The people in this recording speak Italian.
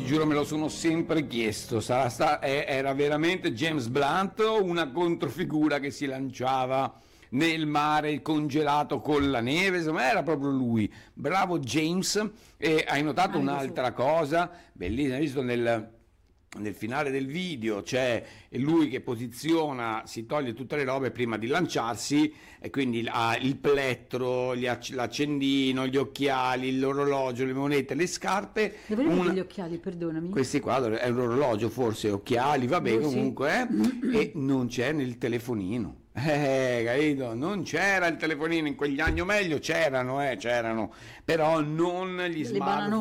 giuro, me lo sono sempre chiesto. Era veramente James Blunt o una controfigura che si lanciava nel mare congelato con la neve? Insomma, era proprio lui. Bravo James. E hai notato un'altra cosa bellissima, hai visto nel finale del video c'è lui che posiziona, si toglie tutte le robe prima di lanciarsi, e quindi ha il plettro, l'accendino, gli occhiali, l'orologio, le monete, le scarpe. Dove gli occhiali, perdonami? Questi qua è un orologio, forse occhiali, vabbè, Sì. comunque, e non c'è nel telefonino. Capito? Non c'era il telefonino in quegli anni, o meglio c'erano, però non gli smartphone.